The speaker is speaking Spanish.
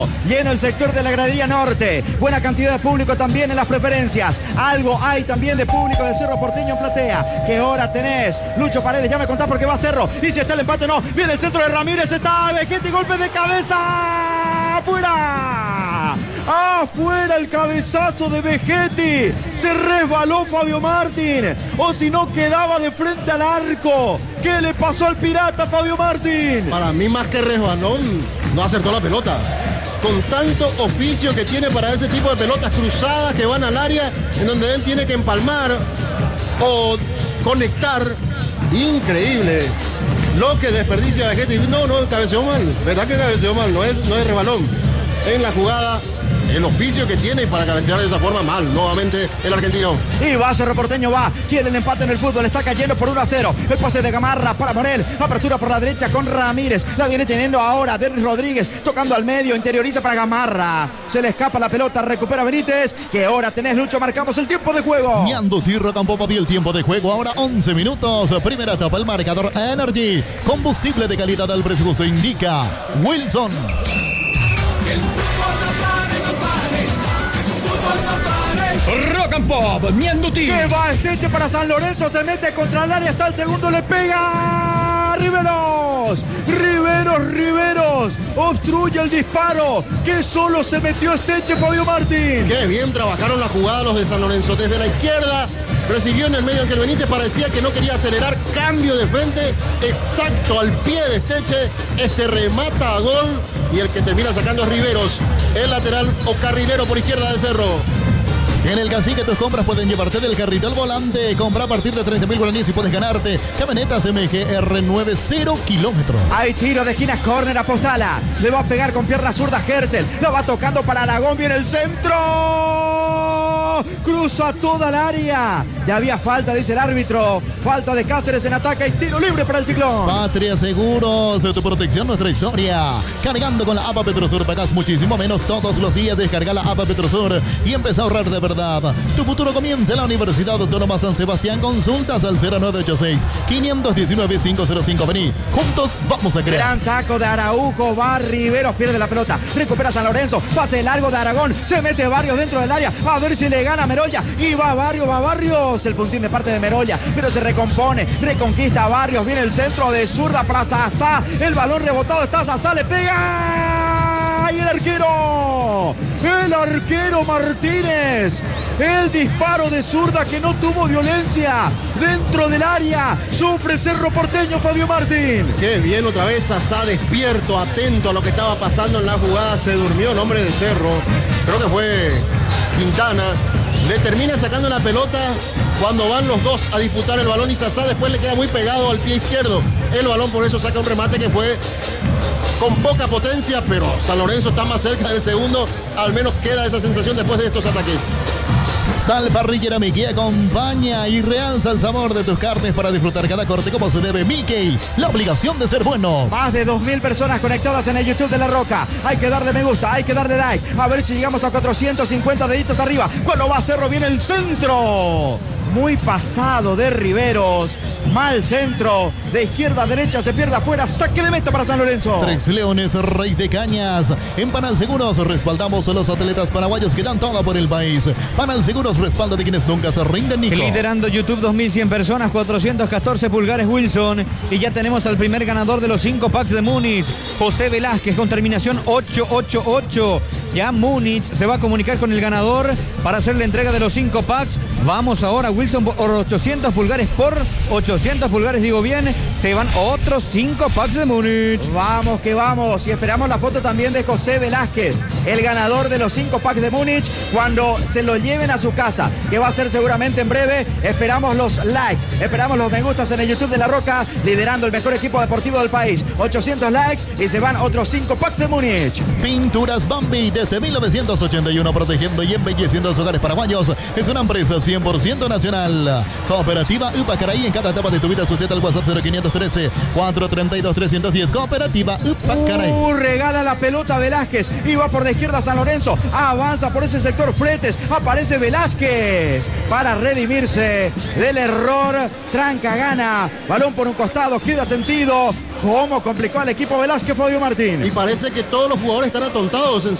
Lleno el sector de la gradería norte. Buena cantidad de público también en las preferencias. Algo hay también de público de Cerro Porteño en platea. ¿Qué hora tenés? Lucho Paredes, ya me contás porque va Cerro. Y si está el empate, no. Viene el centro de Ramírez. Está Vegetti, golpe de cabeza. ¡Afuera! ¡Afuera el cabezazo de Vegetti! Se resbaló Fabio Martín. O si no, quedaba de frente al arco. ¿Qué le pasó al pirata Fabio Martín? Para mí, más que resbalón, no acertó la pelota. Con tanto oficio que tiene para ese tipo de pelotas cruzadas que van al área, en donde él tiene que empalmar o conectar. Increíble lo que desperdicia Vegetti. No, cabeceó mal. ¿Verdad que cabeceó mal? No es resbalón. En la jugada, el oficio que tiene para cabecear de esa forma, mal. Nuevamente el argentino. Y va Cerro Porteño, quiere el empate en el fútbol, está cayendo por 1-0. El pase de Gamarra para Morel, apertura por la derecha con Ramírez, la viene teniendo ahora Derrick Rodríguez, tocando al medio, interioriza para Gamarra. Se le escapa la pelota, recupera Benítez. ¿Qué hora tenés, Lucho? Marcamos el tiempo de juego. Ñando Tierra tampoco vi el tiempo de juego, ahora 11 minutos. Primera etapa, el marcador Energy. Combustible de calidad al presupuesto indica Wilson. Rock and Pop, Ñanduti. Que va Esteche para San Lorenzo, se mete contra el área, está el segundo, le pega Riveros. Riveros, obstruye el disparo. Que solo se metió Esteche, Fabio Martín. Qué bien trabajaron la jugada los de San Lorenzo. Desde la izquierda, recibió en el medio que el Benítez parecía que no quería acelerar. Cambio de frente, exacto al pie de Esteche. Remata a gol y el que termina sacando es Riveros, el lateral o carrilero por izquierda de Cerro. En el Cacique tus compras pueden llevarte del carrito al volante. Compra a partir de 30.000 guaraníes y puedes ganarte camionetas MG R9 0 kilómetros. Hay tiro de esquina, córner, Apostala. Le va a pegar con pierna zurda Gersel. La va tocando para Aragón, viene el centro. Cruza toda el área. Ya había falta, dice el árbitro. Falta de Cáceres en ataque y tiro libre para el Ciclón. Patria Seguros, tu protección, nuestra historia. Cargando con la APA Petrosur pagas muchísimo menos todos los días. Descarga la APA Petrosur y empieza a ahorrar de verdad. Tu futuro comienza en la Universidad Autónoma San Sebastián. Consultas al 0986-519-505. Vení, juntos vamos a crear. Gran taco de Araujo, va Riveros, pierde la pelota, recupera San Lorenzo, pase largo de Aragón, se mete Barrios dentro del área, a ver si le gana Merolla, y va Barrios, el puntín de parte de Merolla, pero se recompone, reconquista a Barrios, viene el centro de zurda para Sasá, el balón rebotado está Sasá, le pega, y el arquero Martínez, el disparo de zurda que no tuvo violencia dentro del área, sufre Cerro Porteño, Fabio Martín. Qué bien, otra vez Sasá despierto, atento a lo que estaba pasando en la jugada, se durmió el hombre de Cerro, creo que fue Quintana, le termina sacando la pelota cuando van los dos a disputar el balón y Sasá después le queda muy pegado al pie izquierdo el balón, por eso saca un remate que fue con poca potencia, pero San Lorenzo está más cerca del segundo, al menos queda esa sensación después de estos ataques. Sal Parrillera Mickey acompaña y realza el sabor de tus carnes para disfrutar cada corte como se debe. Mickey, la obligación de ser buenos. Más de 2.000 personas conectadas en el YouTube de La Roca. Hay que darle me gusta, hay que darle like. A ver si llegamos a 450 deditos arriba. Cuando va Cerro viene el centro. Muy pasado de Riveros. Mal centro. De izquierda a derecha se pierde afuera. Saque de meta para San Lorenzo. Tres Leones, Rey de Cañas. En Panal Seguros respaldamos a los atletas paraguayos que dan todo por el país. Panal Seguros, respaldo de quienes nunca se rinden, Nico. Liderando YouTube, 2.100 personas, 414 pulgares Wilson. Y ya tenemos al primer ganador de los 5 packs de Múnich, José Velázquez, con terminación 888. Ya Múnich se va a comunicar con el ganador para hacer la entrega de los 5 packs. Vamos ahora, Wilson, por 800 pulgares, por 800 pulgares, digo bien, se van otros 5 packs de Múnich. Vamos que vamos, y esperamos la foto también de José Velázquez, el ganador de los 5 packs de Múnich, cuando se lo lleven a su casa, que va a ser seguramente en breve. Esperamos los likes, esperamos los me gustas en el YouTube de La Roca, liderando el mejor equipo deportivo del país. 800 likes y se van otros 5 packs de Múnich. Pinturas Bambi, desde 1981, protegiendo y embelleciendo los hogares paraguayos. Es una empresa 100% nacional. Cooperativa Upacaraí, en cada etapa de tu vida. Asociada al WhatsApp 0513-432-310. Cooperativa Upacaraí. Regala la pelota Velázquez y va por la izquierda San Lorenzo. Avanza por ese sector Fletes. Aparece Velázquez para redimirse del error. Tranca, gana. Balón por un costado, queda sentido. ¿Cómo complicó al equipo Velázquez, Fabio Martín? Y parece que todos los jugadores están atontados en